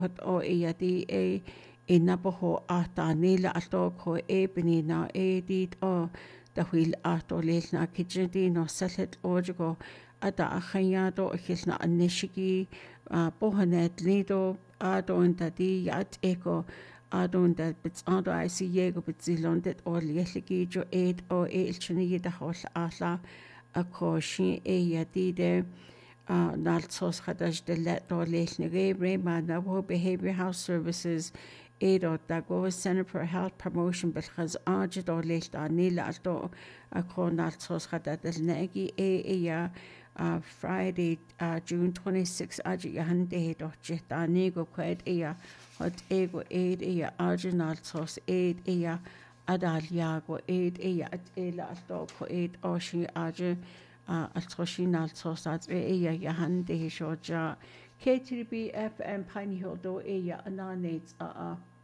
hot o di inapoho nila ato ko pinina dit o da huil ato lel na kitchen di no salet ojo ada achayado hilna anishigi pohanet lido adon da di yat eko adon da bits ado I see yego bitzilondet o lieligi jo o ilchini da hol ala ako shi yadide naltsos khadash de let do lechne ma na behavior health services Edo Dago Center for Health Promotion بالخز آج دو لیش دانی لالتو اکو نالتوس خدا دل نگی یا Friday June 26 آج یهنده دو جهدانی گو کوید یا هد ایگو یا آج نالتوس یا ادالیا گو یا لالتو کوید آشی آج التوشی نالتوس آج یا یهنده شوجا KTB FM Piney Hill do ya ananets